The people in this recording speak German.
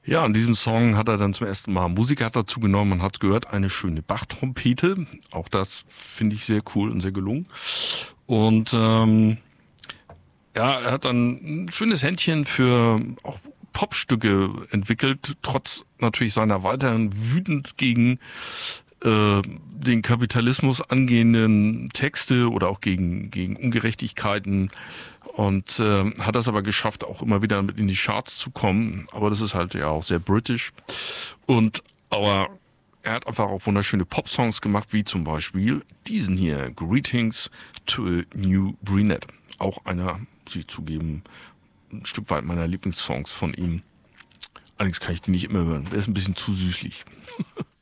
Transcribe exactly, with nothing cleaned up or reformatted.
Ja, an diesem Song hat er dann zum ersten Mal Musiker dazu genommen. Man hat gehört, eine schöne Bachtrompete. Auch das finde ich sehr cool und sehr gelungen. Und ähm, ja, er hat dann ein schönes Händchen für auch Popstücke entwickelt, trotz natürlich seiner weiterhin wütend gegen äh, den Kapitalismus angehenden Texte oder auch gegen, gegen Ungerechtigkeiten und äh, hat das aber geschafft, auch immer wieder mit in die Charts zu kommen. Aber das ist halt ja auch sehr britisch. Und aber er hat einfach auch wunderschöne Pop-Songs gemacht, wie zum Beispiel diesen hier, Greetings to a New Brunette. Auch einer, muss ich zugeben, ein Stück weit meiner Lieblingssongs von ihm. Allerdings kann ich die nicht immer hören. Der ist ein bisschen zu süßlich.